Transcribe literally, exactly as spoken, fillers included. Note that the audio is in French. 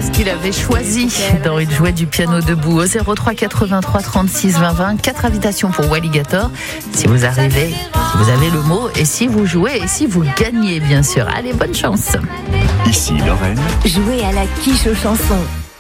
qu'est-ce qu'il avait choisi dans Il jouait du piano debout. Au zéro trois quatre-vingt-trois trente-six vingt vingt, quatre invitations pour Walligator. Si vous arrivez, si vous avez le mot, et si vous jouez, et si vous gagnez, bien sûr. Allez, bonne chance. Ici Lorraine. Jouez à la quiche aux chansons.